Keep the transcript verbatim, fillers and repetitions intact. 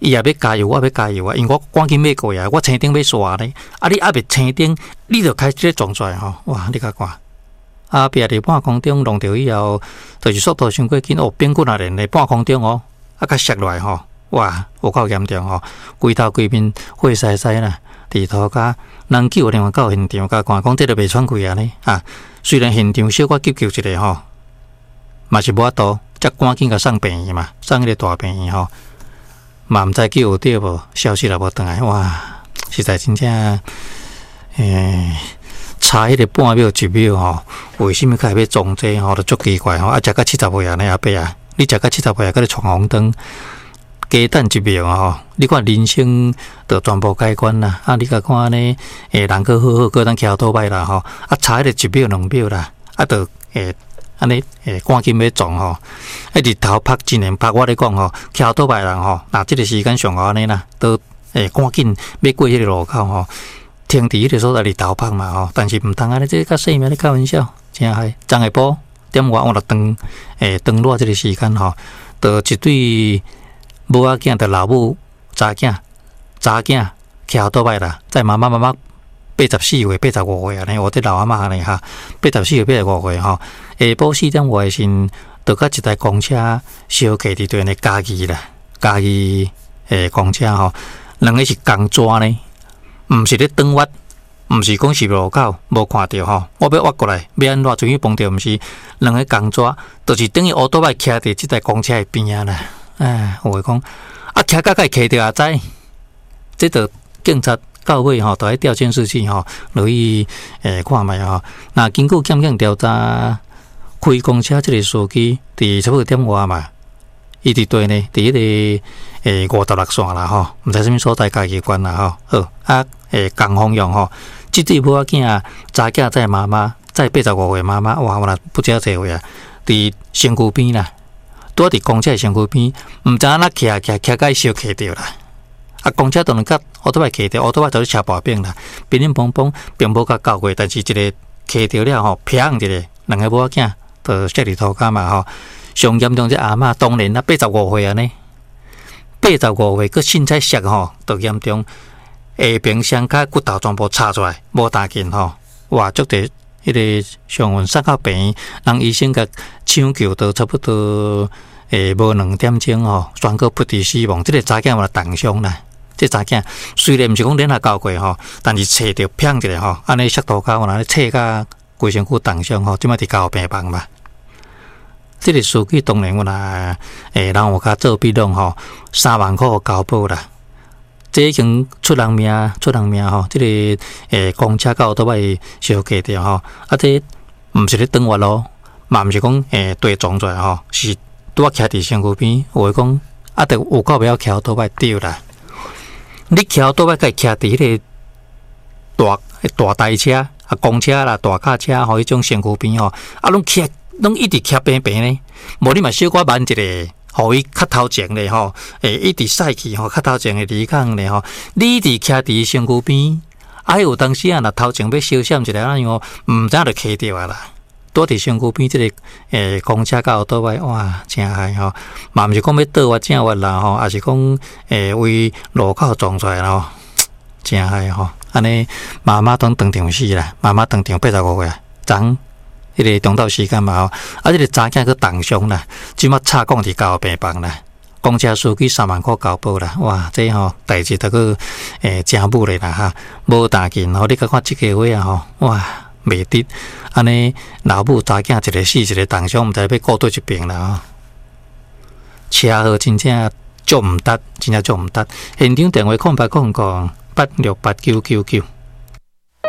伊也要加油，我要加油啊！因为我赶紧要过啊，我车顶要刷咧，啊你还未车顶，你就开始撞出来吼！哇，你甲看，啊，别伫半空中弄着以后，就是速度伤过紧哦，变棍啊连咧半空中哦，啊，甲摔落来吼！哇，有够严重吼，规头规面血洗洗啦，地图甲人救另外到现场甲看，讲这个袂喘气啊呢啊！虽然现场小可急救一下吼，嘛是无法度，则赶紧甲送病院嘛，送迄个大病院吼，嘛毋知救有对无，消息也无转来，哇，实在真正，诶，差迄个半秒一秒吼，为什么开要撞这吼，都足奇怪吼，啊，食到七十岁啊，你阿伯啊，你食到七十岁啊，搁咧闯红灯。加等一秒吼，你看人生就全部改观啦！啊，你甲看呢，诶，人个好好，个咱骑倒摆啦吼，啊，差迄个一秒两秒啦，啊，就诶，安尼诶，赶紧要撞吼，啊，日头拍真连拍，我咧讲吼，骑倒摆人吼，那即个时间上安尼啦，都诶赶紧要过迄个路口吼，停伫迄个所在日头拍嘛吼，但是毋通安尼，这甲细命咧开玩笑，真嗨！昨下晡点我我着长诶长落即个时间吼，就一对。母仔囝着老母查囝查囝骑倒摆啦，在妈妈妈妈八十四岁八十五岁安尼，我这老阿嬷安尼哈，八十四岁八十五岁吼，下晡四点外时，着甲一台公车相骑伫对呢家己啦，家己诶公车吼，两个是共抓呢，毋是咧转弯，毋是讲是路口无看到吼，我要挖过来，要安怎注意碰到，毋是两个共抓，就是等于乌倒摆骑伫即台公车诶边啊啦。哎，我讲啊，骑到甲骑着也知，这着警察到尾吼，都爱调监视器吼，落去诶看卖吼。那经过检验调查，开公车这个司机伫差不多点外嘛，伊伫对呢，伫迄个诶五十六线啦吼，毋知啥物所在家己关啦吼。好啊，诶，共方向吼，即对母仔囝查囝载妈妈，载八十五岁妈妈，哇，我若不遮济位啊，伫身躯边啦。拄伫公车身躯边，毋知影哪骑骑骑甲伊小骑着啦。啊，公车当然甲乌托摆骑着，乌托摆就是车把柄啦，乒乒乓乓，并无甲交过，但是一个骑着了吼，砰一个，两个母仔囝就摔伫涂骹嘛吼。上严重这阿嬷当然啦，八十五岁安尼，八十五岁，佮凊彩摔吼，就严重。下边双骹骨头全部插出来，无打紧吼，哇，足侪。迄个上运送到病院，人医生甲抢救到差不多诶无两点钟吼，宣告不治死亡。即、这个查囝嘛重伤啦，即、这个查囝虽然毋是讲连下交过吼，但是切着砰一下吼，安尼摔涂骹，我若咧切甲规身躯重伤吼，即摆伫家病房嘛。即、这个司机当然我若诶人有甲做比拢吼，三万块交保啦。这已经出人命，出人命吼！这个诶，公车到倒摆小计着吼，啊，这毋是咧转弯咯，嘛毋是讲诶对撞出来吼，是拄啊徛伫身躯边，有诶讲啊，得有够不要徛倒摆对啦。你徛倒摆，该徛伫迄个大大台车啊，公车啦、大卡车吼，迄种身躯边吼，啊，拢徛，拢一直徛平平呢，无你嘛小可慢一个。互伊较头前咧吼，诶，一直驶去吼，较头前诶离港咧吼，你伫徛伫身躯边，啊，有当时啊，若头前要小闪一下，那样毋知影就骑着啊啦。拄伫身躯边即、这个诶公车到倒摆，哇，真嗨吼！嘛毋是讲要倒我正我啦吼，也是讲诶为路口撞出来咯，真嗨吼！安尼妈妈当当场死啦，妈妈当场八十五岁，昨迄个中昼时间嘛吼，啊，即个查囝去重伤啦，即马插讲伫交病房啦，公车司机三万块交保啦，哇，这吼代志得个诶真武咧啦哈，无打紧吼，你甲看即个位啊吼，哇，袂得，安尼老母查囝一个死一个重伤，毋知要顾对一边啦吼，车祸真正足毋值，真正足毋值，现场电话空八空空八六八九九九。